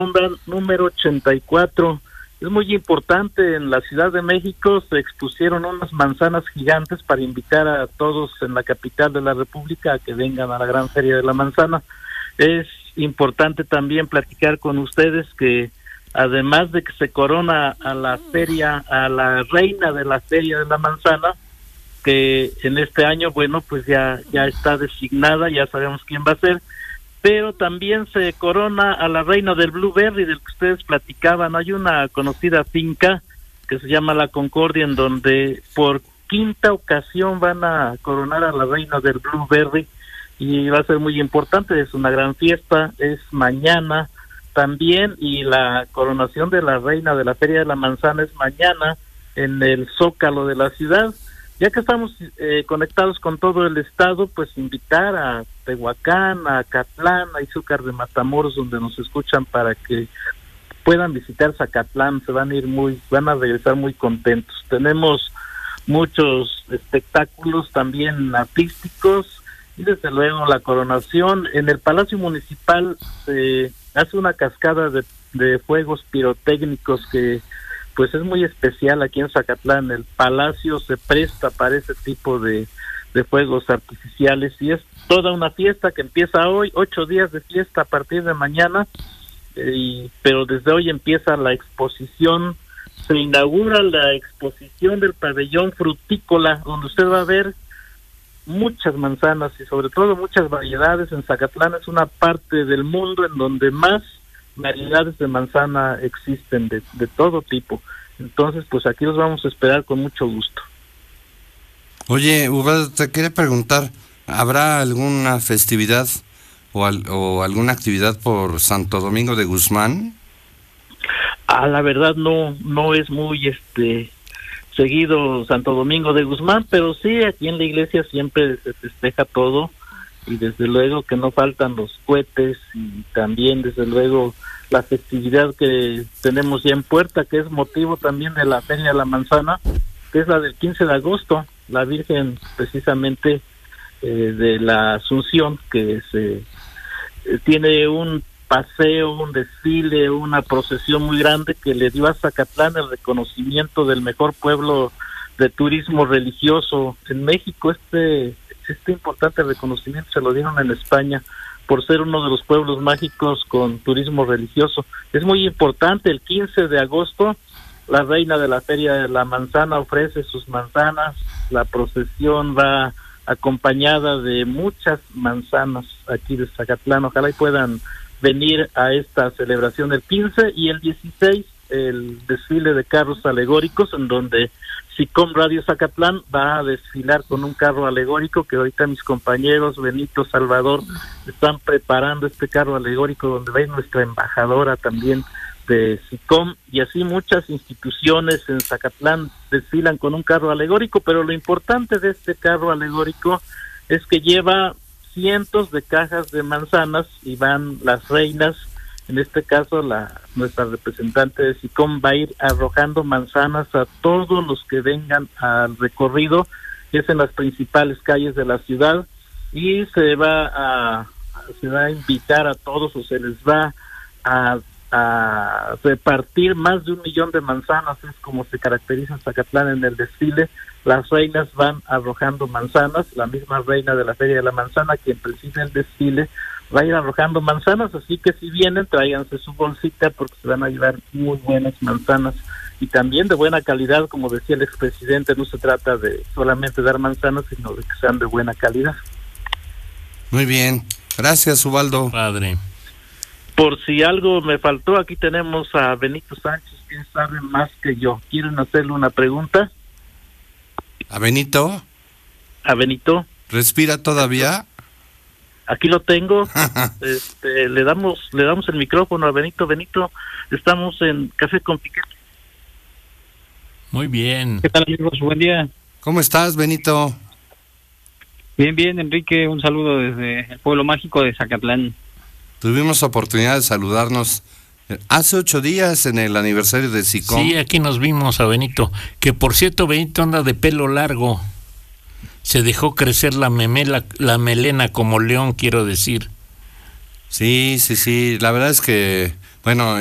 número 84. Es muy importante, en la Ciudad de México se expusieron unas manzanas gigantes para invitar a todos en la capital de la República a que vengan a la gran Feria de la Manzana. Es importante también platicar con ustedes que además de que se corona a la feria, a la reina de la Feria de la Manzana, que en este año, bueno, pues ya está designada, ya sabemos quién va a ser, pero también se corona a la reina del Blueberry, del que ustedes platicaban. Hay una conocida finca que se llama La Concordia, en donde por quinta ocasión van a coronar a la reina del Blueberry, y va a ser muy importante. Es una gran fiesta, es mañana también, y la coronación de la reina de la Feria de la Manzana es mañana en el Zócalo de la ciudad. Ya que estamos conectados con todo el estado, pues invitar a Tehuacán, a Acatlán, a Izúcar de Matamoros, donde nos escuchan, para que puedan visitar Zacatlán. Van a regresar muy contentos. Tenemos muchos espectáculos también artísticos, y desde luego la coronación. En el Palacio Municipal se hace una cascada de fuegos pirotécnicos que pues es muy especial aquí en Zacatlán. El palacio se presta para ese tipo de fuegos artificiales, y es toda una fiesta que empieza hoy, 8 días de fiesta a partir de mañana, pero desde hoy empieza la exposición. Se inaugura la exposición del pabellón frutícola, donde usted va a ver muchas manzanas y sobre todo muchas variedades. En Zacatlán es una parte del mundo en donde más variedades de manzana existen, de todo tipo. Entonces, pues aquí los vamos a esperar con mucho gusto. Oye, Ubaldo, te quería preguntar, ¿habrá alguna festividad o alguna actividad por Santo Domingo de Guzmán? La verdad no es muy seguido Santo Domingo de Guzmán, pero sí, aquí en la iglesia siempre se festeja todo, y desde luego que no faltan los cohetes, y también desde luego la festividad que tenemos ya en puerta, que es motivo también de la Feria de la Manzana, que es la del 15 de agosto, la Virgen precisamente de la Asunción, que se tiene un paseo, un desfile, una procesión muy grande que le dio a Zacatlán el reconocimiento del mejor pueblo de turismo religioso en México. Este importante reconocimiento se lo dieron en España por ser uno de los pueblos mágicos con turismo religioso. Es muy importante. El 15 de agosto la reina de la Feria de la Manzana ofrece sus manzanas. La procesión va acompañada de muchas manzanas aquí de Zacatlán. Ojalá y puedan venir a esta celebración el 15, y el 16 el desfile de carros alegóricos, en donde SICOM Radio Zacatlán va a desfilar con un carro alegórico, que ahorita mis compañeros Benito, Salvador están preparando este carro alegórico, donde va a ir nuestra embajadora también de SICOM, y así muchas instituciones en Zacatlán desfilan con un carro alegórico. Pero lo importante de este carro alegórico es que lleva cientos de cajas de manzanas, y van las reinas. En este caso nuestra representante de SICOM va a ir arrojando manzanas a todos los que vengan al recorrido, que es en las principales calles de la ciudad, y se va a invitar a todos, o se les va a repartir más de 1 millón de manzanas. Es como se caracteriza Zacatlán en el desfile. Las reinas van arrojando manzanas, la misma reina de la Feria de la Manzana, quien preside el desfile, va a ir arrojando manzanas, así que si vienen, tráiganse su bolsita, porque se van a llevar muy buenas manzanas, y también de buena calidad. Como decía el expresidente, no se trata de solamente dar manzanas, sino de que sean de buena calidad. Muy bien, gracias, Ubaldo. Padre. Por si algo me faltó, aquí tenemos a Benito Sánchez, que sabe más que yo. ¿Quieren hacerle una pregunta? ¿A Benito? ¿A Benito? ¿Respira todavía? Aquí lo tengo. Le damos el micrófono a Benito. Benito, estamos en Café con Piquete. Muy bien. ¿Qué tal, amigos? Buen día. ¿Cómo estás, Benito? Bien, Enrique. Un saludo desde el pueblo mágico de Zacatlán. Tuvimos oportunidad de saludarnos hace 8 días en el aniversario de SICOM. Sí, aquí nos vimos a Benito, que por cierto Benito anda de pelo largo, se dejó crecer la melena como león, quiero decir. Sí, la verdad es que Bueno,